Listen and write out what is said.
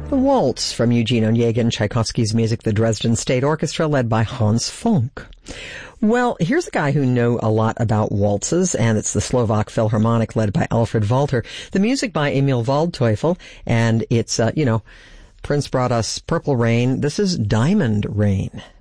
The Waltz from Eugene Onegin, Tchaikovsky's music, the Dresden State Orchestra, led by Hans Funk. Well, here's a guy who knew a lot about waltzes, and it's the Slovak Philharmonic, led by Alfred Walter. The music by Emil Waldteufel, and it's, Prince brought us Purple Rain. This is Diamond Rain.